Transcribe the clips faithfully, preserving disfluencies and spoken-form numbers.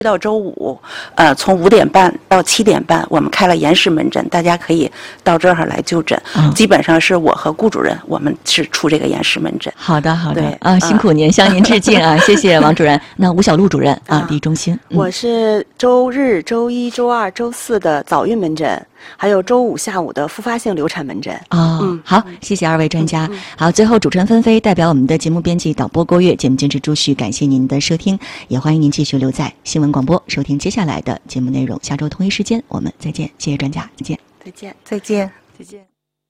到周五，呃，从五点半到七点半，我们开了延时门诊，大家可以到这儿来就诊。嗯、基本上是我和顾主任，我们是出这个延时门诊。 好的，好的，啊，辛苦您，向您致敬啊！谢谢王主任。那吴小璐主任啊，第一中心， 嗯、我是周日、周一周二、周四的早孕门诊，还有周五下午的复发性流产门诊。 哦，嗯，好，谢谢二位专家。嗯嗯、好，最后主持人纷飞代表我们的节目编辑导播郭跃、节目监制朱旭，感谢您的收听，也欢迎您继续留在新闻广播收听接下来的节目内容。下周同一时间我们再见，谢谢专家，再见， 再见， 再见， 再见。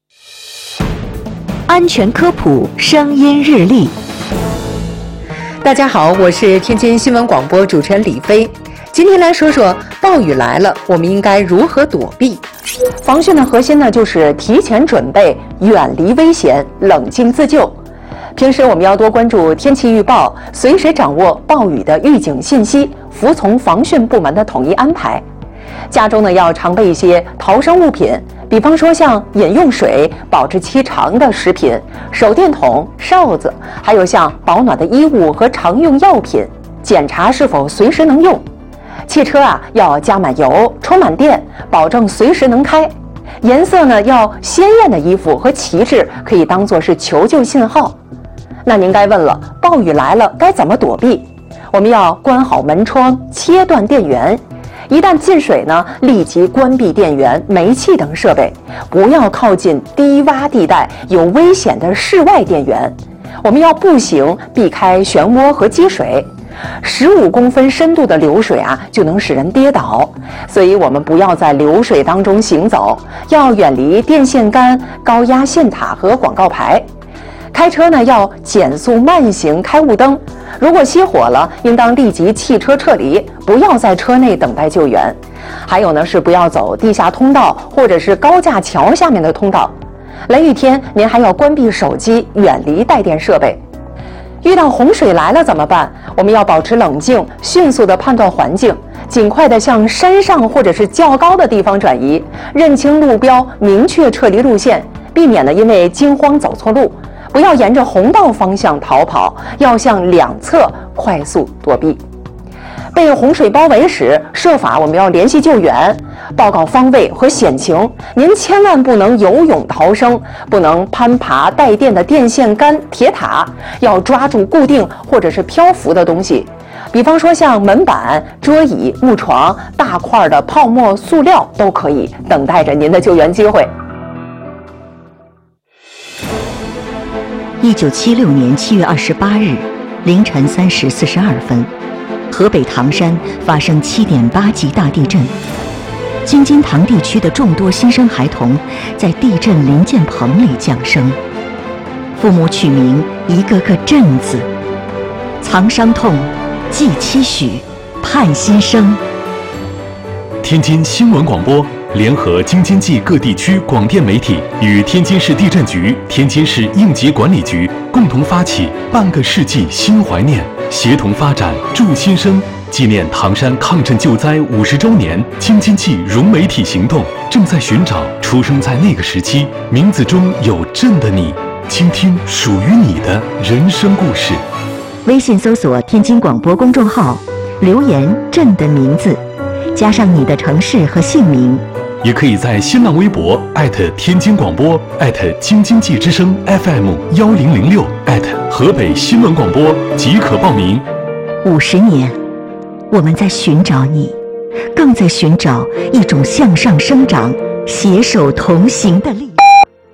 安全科普声音日历。大家好，我是天津新闻广播主持人李飞。今天来说说暴雨来了，我们应该如何躲避？防汛的核心呢，就是提前准备，远离危险，冷静自救。平时我们要多关注天气预报，随时掌握暴雨的预警信息，服从防汛部门的统一安排。家中呢要常备一些逃生物品，比方说像饮用水、保质期长的食品、手电筒、哨子，还有像保暖的衣物和常用药品，检查是否随时能用。汽车啊要加满油、充满电，保证随时能开。颜色呢要鲜艳的衣服和旗帜可以当作是求救信号。那您该问了，暴雨来了该怎么躲避？我们要关好门窗，切断电源。一旦进水呢，立即关闭电源、煤气等设备，不要靠近低洼地带有危险的室外电源。我们要步行，避开漩涡和积水。十五公分深度的流水啊，就能使人跌倒，所以我们不要在流水当中行走，要远离电线杆、高压线塔和广告牌。开车呢要减速慢行，开雾灯。如果熄火了，应当立即弃车撤离，不要在车内等待救援。还有呢是不要走地下通道或者是高架桥下面的通道。雷雨天，您还要关闭手机，远离带电设备。遇到洪水来了怎么办？我们要保持冷静，迅速地判断环境，尽快地向山上或者是较高的地方转移，认清路标，明确撤离路线，避免呢因为惊慌走错路。不要沿着红道方向逃跑，要向两侧快速躲避。被洪水包围时，设法我们要联系救援，报告方位和险情。您千万不能游泳逃生，不能攀爬带电的电线杆、铁塔，要抓住固定或者是漂浮的东西，比方说像门板、桌椅、木床、大块的泡沫塑料都可以，等待着您的救援机会。 一九七六年七月二十八日凌晨三时四十二分，河北唐山发生七点八级大地震。京津唐地区的众多新生孩童在地震临建棚里降生，父母取名一个个震字，藏伤痛，寄期许，盼新生。 天津新闻广播联合京津冀各地区广电媒体与天津市地震局、天津市应急管理局共同发起半个世纪心怀念，协同发展助新生，纪念唐山抗震救灾五十周年。京津冀融媒体行动正在寻找出生在那个时期，名字中有震的你，倾听属于你的人生故事。 微信搜索天津广播公众号，留言震的名字，加上你的城市和姓名。 也可以在新浪微博艾特天津广播，艾特京津冀之声 F M 幺零零六，艾特河北新闻广播即可报名。 五十年，我们在寻找你，更在寻找一种向上生长、携手同行的力量。